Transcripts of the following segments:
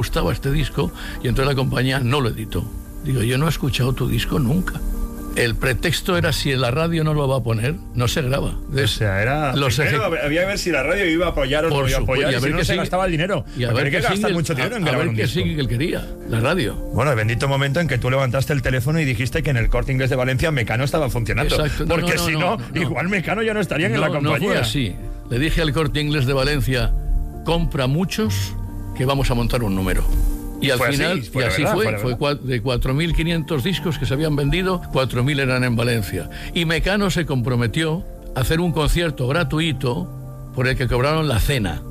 gustaba este disco, y entonces la compañía no lo editó. Digo, yo no he escuchado tu disco nunca. El pretexto era, si la radio no lo va a poner, no se graba. O sea, era... había que ver si la radio iba a apoyar o no iba a apoyar, y a ver, si no se gastaba el dinero. Y a ver que gastar mucho dinero en grabar un disco. A ver qué sí que él quería, la radio. Bueno, el bendito momento en que tú levantaste el teléfono y dijiste que en el Corte Inglés de Valencia Mecano estaba funcionando. Exacto. Porque si no, igual Mecano ya no estarían en la compañía. No fue así. Le dije al Corte Inglés de Valencia, compra muchos, que vamos a montar un número. Y al final, y así fue de 4.500 discos que se habían vendido, 4.000 eran en Valencia. Y Mecano se comprometió a hacer un concierto gratuito por el que cobraron la cena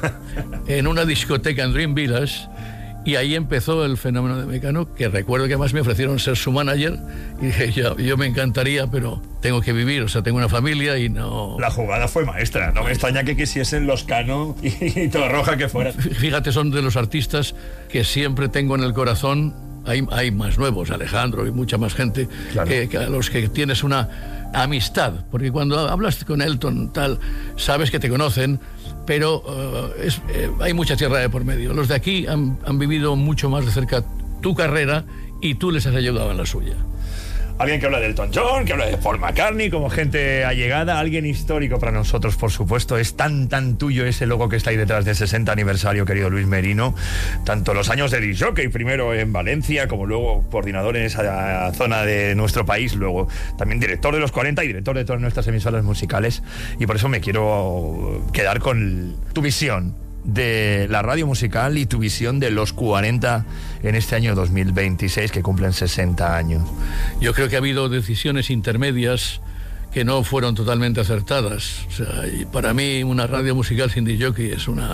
en una discoteca en Dream Village. Y ahí empezó el fenómeno de Mecano, que recuerdo que además me ofrecieron ser su manager, y dije, yo me encantaría, pero tengo que vivir, o sea, tengo una familia y no... La jugada fue maestra, no me extraña que quisiesen los Cano y Torroja que fuera. Fíjate, son de los artistas que siempre tengo en el corazón. Hay más nuevos, Alejandro y mucha más gente, claro, que a los que tienes una amistad, porque cuando hablas con Elton tal, sabes que te conocen, pero hay mucha tierra de por medio. Los de aquí han vivido mucho más de cerca tu carrera y tú les has ayudado en la suya. Alguien que habla de Elton John, que habla de Paul McCartney como gente allegada, alguien histórico para nosotros, por supuesto. Es tan tuyo ese logo que está ahí detrás del 60 aniversario, querido Luis Merino. Tanto los años de disc jockey, primero en Valencia, como luego coordinador en esa zona de nuestro país, luego también director de los 40 y director de todas nuestras emisoras musicales. Y por eso me quiero quedar con tu visión de la radio musical y tu visión de los 40 en este año 2026, que cumplen 60 años. Yo creo que ha habido decisiones intermedias que no fueron totalmente acertadas. O sea, y para mí una radio musical sin disc jockey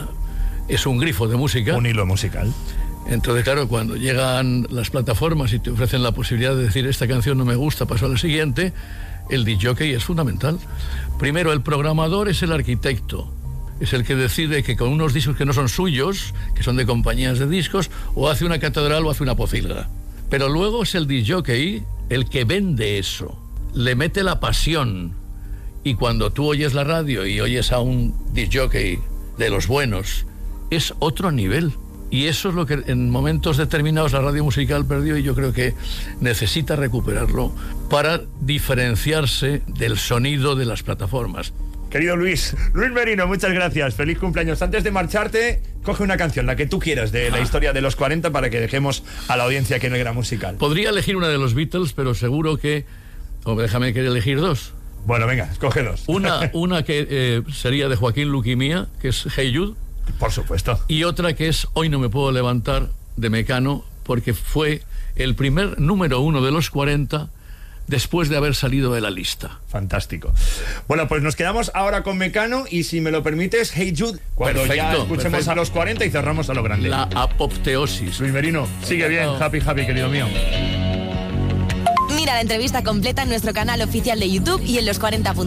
es un grifo de música. Un hilo musical. Entonces, claro, cuando llegan las plataformas y te ofrecen la posibilidad de decir, esta canción no me gusta, paso a la siguiente, el disc jockey es fundamental. Primero, el programador es el arquitecto. Es el que decide que con unos discos que no son suyos, que son de compañías de discos, o hace una catedral o hace una pocilga. Pero luego es el disc jockey el que vende eso, le mete la pasión. Y cuando tú oyes la radio y oyes a un disc jockey de los buenos, es otro nivel. Y eso es lo que en momentos determinados la radio musical perdió, y yo creo que necesita recuperarlo para diferenciarse del sonido de las plataformas. Querido Luis Merino, muchas gracias. Feliz cumpleaños. Antes de marcharte, coge una canción, la que tú quieras, de la historia de los 40, para que dejemos a la audiencia que no era musical. Podría elegir una de los Beatles, pero seguro que... déjame que elegir dos. Bueno, venga, escoge dos. Una que sería de Joaquín Luquimía, que es Hey Jude. Por supuesto. Y otra que es Hoy no me puedo levantar, de Mecano, porque fue el primer número 1 de los 40... después de haber salido de la lista. Fantástico. Bueno, pues nos quedamos ahora con Mecano y, si me lo permites, Hey Jude, cuando ya escuchemos a los 40 y cerramos a lo grande. La apoteosis. Luis Merino, sigue bien. Happy, querido mío. Mira la entrevista completa en nuestro canal oficial de YouTube y en los 40.